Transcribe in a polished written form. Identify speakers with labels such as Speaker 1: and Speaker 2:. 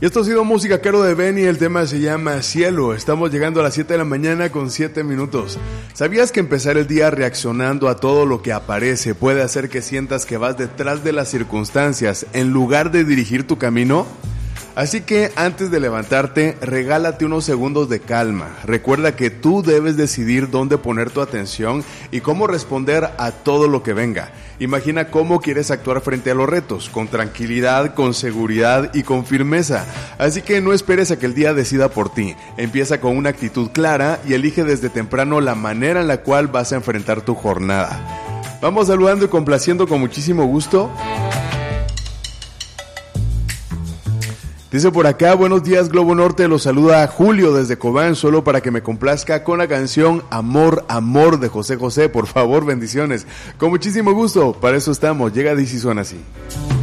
Speaker 1: Y esto ha sido música Caro de Benny, el tema se llama Cielo. Estamos llegando a las 7 de la mañana con 7 minutos. ¿Sabías que empezar el día reaccionando a todo lo que aparece puede hacer que sientas que vas detrás de las circunstancias en lugar de dirigir tu camino? Así que antes de levantarte, regálate unos segundos de calma. Recuerda que tú debes decidir dónde poner tu atención y cómo responder a todo lo que venga. Imagina cómo quieres actuar frente a los retos, con tranquilidad, con seguridad y con firmeza. Así que no esperes a que el día decida por ti. Empieza con una actitud clara y elige desde temprano la manera en la cual vas a enfrentar tu jornada. Vamos saludando y complaciendo con muchísimo gusto. Dice por acá, buenos días Globo Norte, los saluda Julio desde Cobán, solo para que me complazca con la canción Amor, Amor de José José, por favor, bendiciones. Con muchísimo gusto, para eso estamos, llega DC Suena Así.